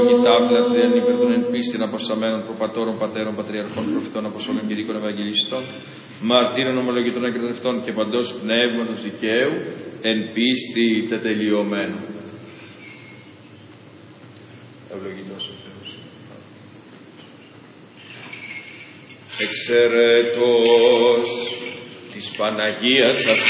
Η τάβλα τριανή υπέρ των εν πίστην αποσαμένων προπατώρων, πατέρων, πατριαρχών, προφητών, αποστόλων και ειδικών ευαγγελιστών, μαρτύρων, ομολογητών, εκδοτευτών και παντός πνεύματος δικαίου, εν πίστη τετελειωμένου. Ευλογητός ο Θεός. Εξαιρέτως της Παναγίας